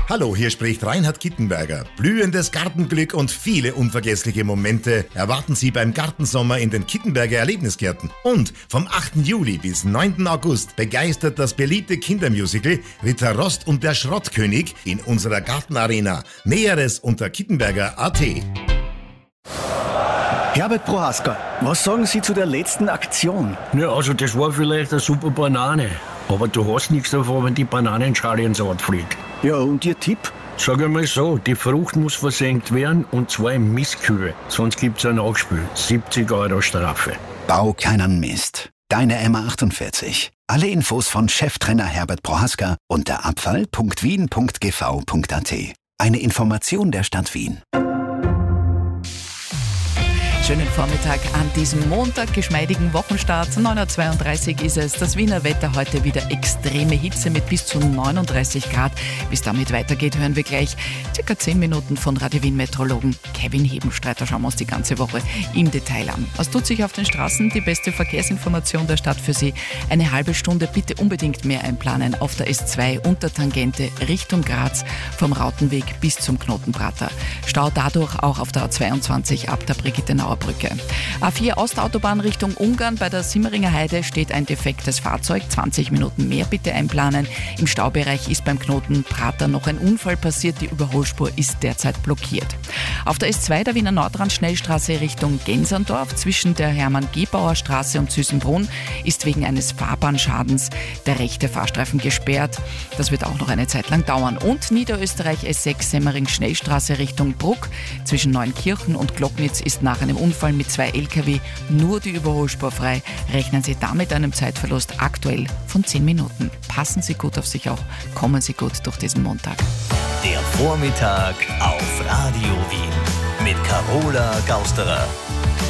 Hallo, hier spricht Reinhard Kittenberger. Blühendes Gartenglück und viele unvergessliche Momente erwarten Sie beim Gartensommer in den Kittenberger Erlebnisgärten. Und vom 8. Juli bis 9. August begeistert das beliebte Kindermusical Ritter Rost und der Schrottkönig in unserer Gartenarena. Näheres unter kittenberger.at. Herbert Prohaska, was sagen Sie zu der letzten Aktion? Ja, also das war vielleicht eine super Banane. Aber du hast nichts davon, wenn die Bananenschale ins Ort fliegt. Ja, und Ihr Tipp? Sag einmal so, die Frucht muss versenkt werden und zwar im Mistkübel. Sonst gibt's ein Nachspiel. 70 € Strafe. Bau keinen Mist. Deine M48. Alle Infos von Cheftrainer Herbert Prohaska unter abfall.wien.gv.at. Eine Information der Stadt Wien. Schönen Vormittag an diesem Montag, geschmeidigen Wochenstart. 9.32 Uhr ist es. Das Wiener Wetter heute wieder extreme Hitze mit bis zu 39 Grad. Wie es damit weitergeht, hören wir gleich circa 10 Minuten von Radio Wien Meteorologen Kevin Hebenstreiter. Schauen wir uns die ganze Woche im Detail an. Was tut sich auf den Straßen? Die beste Verkehrsinformation der Stadt für Sie. Eine halbe Stunde bitte unbedingt mehr einplanen auf der S2 unter Tangente Richtung Graz vom Rautenweg bis zum Knotenprater. Stau dadurch auch auf der A22 ab der Brigittenauer Brücke. A4 Ostautobahn Richtung Ungarn. Bei der Simmeringer Heide steht ein defektes Fahrzeug. 20 Minuten mehr bitte einplanen. Im Staubereich ist beim Knoten Prater noch ein Unfall passiert. Die Überholspur ist derzeit blockiert. Auf der S2 der Wiener Nordrand-Schnellstraße Richtung Genserndorf zwischen der Hermann-Gebauer-Straße und Süßenbrunn ist wegen eines Fahrbahnschadens der rechte Fahrstreifen gesperrt. Das wird auch noch eine Zeit lang dauern. Und Niederösterreich S6 Semmering-Schnellstraße Richtung Bruck zwischen Neunkirchen und Glocknitz ist nach einem Unfall mit 2 LKW nur die Überholspur frei. Rechnen Sie damit einem Zeitverlust aktuell von 10 Minuten. Passen Sie gut auf sich auf, kommen Sie gut durch diesen Montag. Der Vormittag auf Radio Wien mit Carola Gausterer.